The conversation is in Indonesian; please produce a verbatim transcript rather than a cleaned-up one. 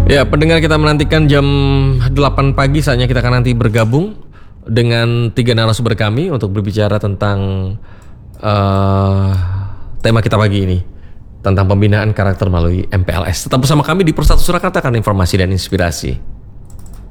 Ya, pendengar, kita menantikan jam delapan pagi saatnya kita akan nanti bergabung dengan tiga narasumber kami untuk berbicara tentang uh, tema kita pagi ini, tentang pembinaan karakter melalui M P L S. Tetap bersama kami di Persatu Surakarta, kan informasi dan inspirasi.